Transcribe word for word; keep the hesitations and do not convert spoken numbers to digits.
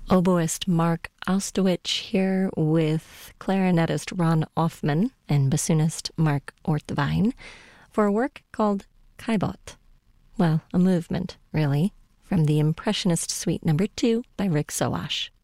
Oboist Mark Ostowich here with clarinetist Ron Offman and bassoonist Mark Ortvine for a work called Caillebotte. Well, a movement, really, from the Impressionist Suite Number two by Rick Soash.